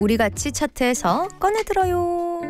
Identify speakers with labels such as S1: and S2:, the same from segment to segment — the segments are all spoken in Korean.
S1: 우리같이 차트에서 꺼내들어요.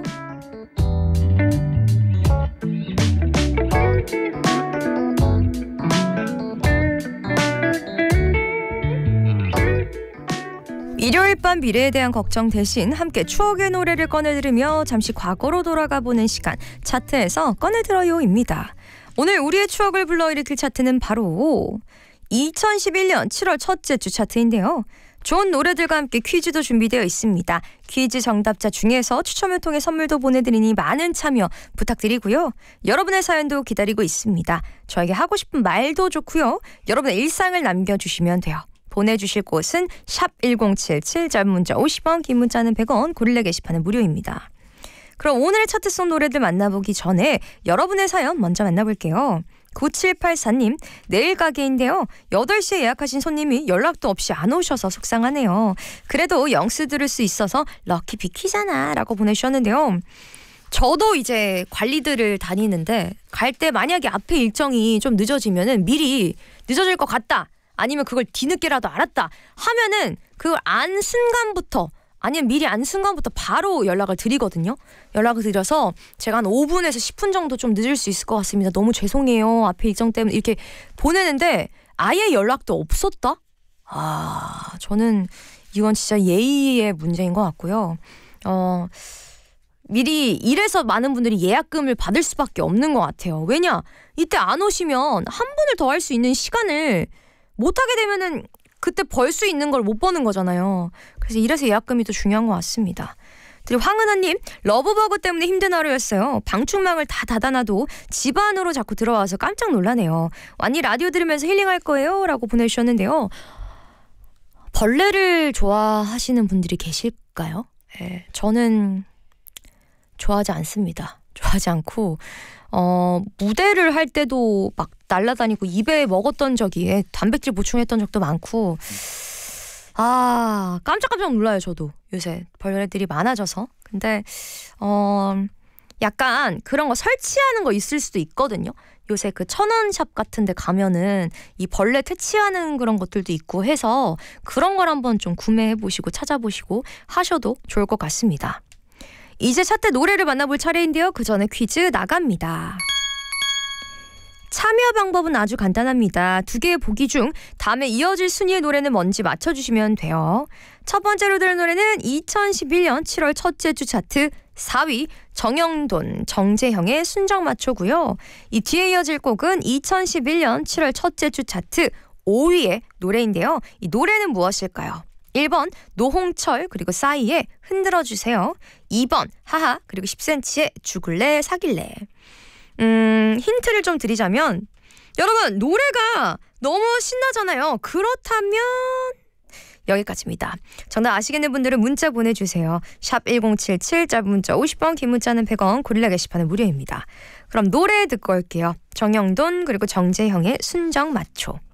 S1: 일요일 밤 미래에 대한 걱정 대신 함께 추억의 노래를 꺼내들으며 잠시 과거로 돌아가보는 시간, 차트에서 꺼내들어요입니다. 오늘 우리의 추억을 불러일으킬 차트는 바로 2011년 7월 첫째 주 차트인데요. 좋은 노래들과 함께 퀴즈도 준비되어 있습니다. 퀴즈 정답자 중에서 추첨을 통해 선물도 보내드리니 많은 참여 부탁드리고요. 여러분의 사연도 기다리고 있습니다. 저에게 하고 싶은 말도 좋고요. 여러분의 일상을 남겨주시면 돼요. 보내주실 곳은 샵1077, 짧은 문자 50원, 긴 문자는 100원, 고릴라 게시판은 무료입니다. 그럼 오늘의 차트송 노래들 만나보기 전에 여러분의 사연 먼저 만나볼게요. 9784님, 내일 가게인데요. 8시에 예약하신 손님이 연락도 없이 안 오셔서 속상하네요. 그래도 영수 들을 수 있어서 럭키 비키잖아 라고 보내주셨는데요. 저도 이제 관리들을 다니는데 갈 때 만약에 앞에 일정이 좀 늦어지면은 미리 늦어질 것 같다, 아니면 그걸 뒤늦게라도 알았다 하면은 그걸 안 순간부터, 아니면 미리 안 순간부터 바로 연락을 드리거든요. 연락을 드려서 제가 한 5분에서 10분 정도 좀 늦을 수 있을 것 같습니다. 너무 죄송해요. 앞에 일정 때문에 이렇게 보내는데 아예 연락도 없었다? 저는 이건 진짜 예의의 문제인 것 같고요. 미리 이래서 많은 분들이 예약금을 받을 수밖에 없는 것 같아요. 왜냐? 이때 안 오시면 한 분을 더 할 수 있는 시간을 못하게 되면은 그때 벌 수 있는 걸 못 버는 거잖아요. 그래서 이래서 예약금이 더 중요한 것 같습니다. 그리고 황은하님, 러브버그 때문에 힘든 하루였어요. 방충망을 다 닫아놔도 집 안으로 자꾸 들어와서 깜짝 놀라네요. 완니 라디오 들으면서 힐링할 거예요 라고 보내주셨는데요. 벌레를 좋아하시는 분들이 계실까요? 네, 저는 좋아하지 않습니다. 좋아하지 않고 무대를 할 때도 막 날아다니고 입에 먹었던 적이, 단백질 보충했던 적도 많고, 깜짝깜짝 놀라요. 저도 요새 벌레들이 많아져서. 근데 약간 그런 거 설치하는 거 있을 수도 있거든요. 요새 그 1000원샵 같은 데 가면은 이 벌레 퇴치하는 그런 것들도 있고 해서 그런 걸 한번 좀 구매해보시고 찾아보시고 하셔도 좋을 것 같습니다. 이제 차트 노래를 만나볼 차례인데요. 그 전에 퀴즈 나갑니다. 참여 방법은 아주 간단합니다. 2개의 보기 중 다음에 이어질 순위의 노래는 뭔지 맞춰주시면 돼요. 첫 번째로 들은 노래는 2011년 7월 첫째 주 차트 4위 정영돈, 정재형의 순정마초고요. 이 뒤에 이어질 곡은 2011년 7월 첫째 주 차트 5위의 노래인데요. 이 노래는 무엇일까요? 1번 노홍철 그리고 싸이의 흔들어주세요. 2번 하하 그리고 10cm의 죽을래 사귈래. 힌트를 좀 드리자면, 여러분 노래가 너무 신나잖아요. 그렇다면 여기까지입니다. 정답 아시겠는 분들은 문자 보내주세요. 샵 1077, 짧은 문자 50원, 긴 문자는 100원, 고릴라 게시판은 무료입니다. 그럼 노래 듣고 올게요. 정영돈 그리고 정재형의 순정마초.